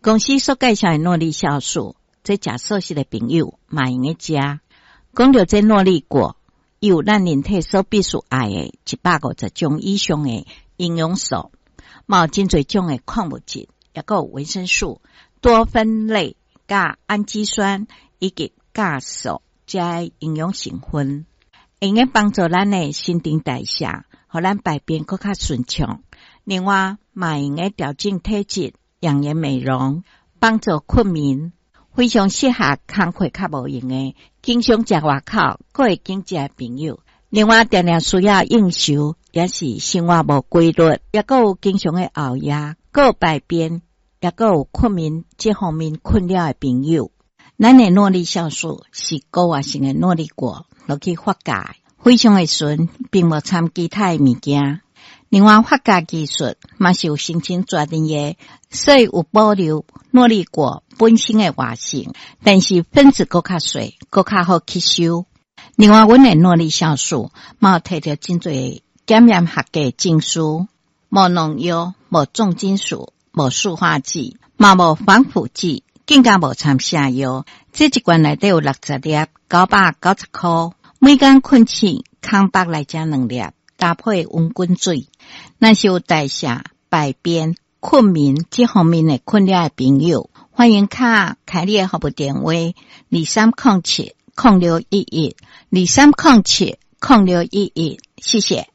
公司所介绍的诺丽酵素，这食素食的朋友嘛用的食。讲到这诺丽果，伊有咱人体所必须爱的150种以上的营养素，嘛有真侪种的矿物质，也有维生素、多酚类、甲氨基酸以及酵素这营养成分，用来帮助咱的新陈代谢，互咱排便更较顺畅。另外，嘛用来调整体质、养颜美容、帮助困眠，非常适合工课较无用的，经常食外口，还会经食的朋友。另外，常常需要应酬，也是生活无规律，也有经常的熬夜，有排便，也有困眠这方面困扰的朋友。咱的诺丽酵素是高活性的诺丽果落去发酵，非常的纯，并无掺其他的物件。另外，发酵技术嘛是有申请专利的，所以有保留诺丽果本身的活性，但是分子更较细，更较好吸收。另外，阮的诺丽酵素嘛有摕到真侪检验合格证书，无农药，无重金属，无塑化剂，嘛无防腐剂，更加无掺下药。这一罐内底有60粒，990块。每天困醒，空腹来食2粒，搭配温滚水。咱是有代谢、排便、困眠这方面的困扰的朋友，欢迎卡开你的服务电话2307061123070611，谢谢。